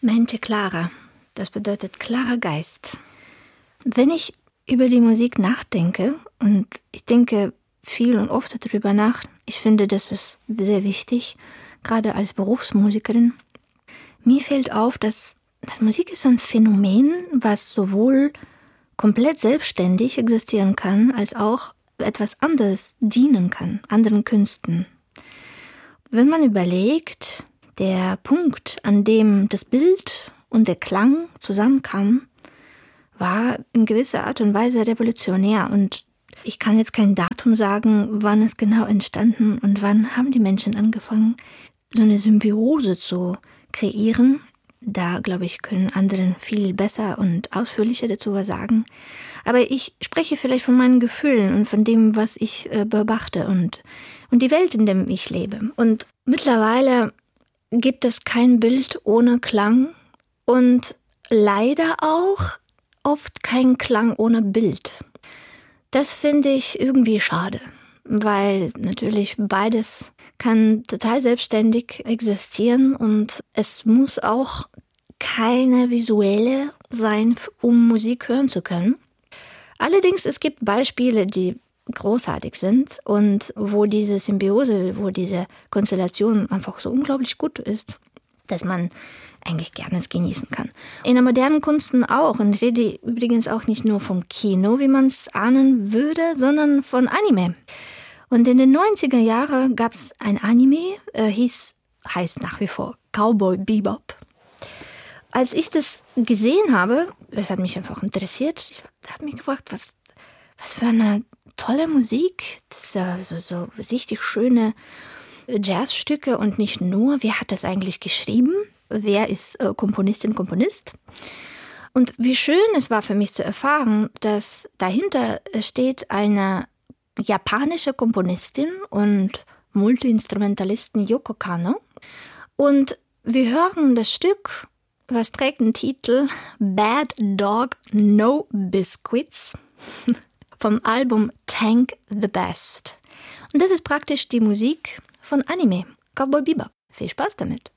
Mente clara, das bedeutet klarer Geist. Wenn ich über die Musik nachdenke, und ich denke viel und oft darüber nach, ich finde, das ist sehr wichtig, gerade als Berufsmusikerin. Mir fällt auf, dass Musik ist ein Phänomen, was sowohl komplett selbstständig existieren kann, als auch etwas anderes dienen kann, anderen Künsten. Wenn man überlegt, der Punkt, an dem das Bild und der Klang zusammenkamen, war in gewisser Art und Weise revolutionär. Und ich kann jetzt kein Datum sagen, wann es genau entstanden und wann haben die Menschen angefangen, so eine Symbiose zu kreieren. Da, glaube ich, können andere viel besser und ausführlicher dazu was sagen. Aber ich spreche vielleicht von meinen Gefühlen und von dem, was ich beobachte und die Welt, in der ich lebe. Und mittlerweile gibt es kein Bild ohne Klang und leider auch oft kein Klang ohne Bild. Das finde ich irgendwie schade, weil natürlich beides kann total selbstständig existieren und es muss auch keine visuelle sein, um Musik hören zu können. Allerdings, es gibt Beispiele, die großartig sind und wo diese Symbiose, wo diese Konstellation einfach so unglaublich gut ist, dass man eigentlich gerne es genießen kann. In der modernen Kunst auch. Und ich rede übrigens auch nicht nur vom Kino, wie man es ahnen würde, sondern von Anime. Und in den 90er Jahren gab es ein Anime, heißt nach wie vor Cowboy Bebop. Als ich das gesehen habe, es hat mich einfach interessiert, ich habe mich gefragt, was für eine tolle Musik, so richtig schöne Jazzstücke und nicht nur, wer hat das eigentlich geschrieben, wer ist Komponistin, Komponist. Und wie schön es war für mich zu erfahren, dass dahinter steht eine japanische Komponistin und Multiinstrumentalistin Yoko Kanno. Und wir hören das Stück, was trägt den Titel Bad Dog No Biscuits vom Album Tank the Best. Und das ist praktisch die Musik von Anime, Cowboy Bebop. Viel Spaß damit!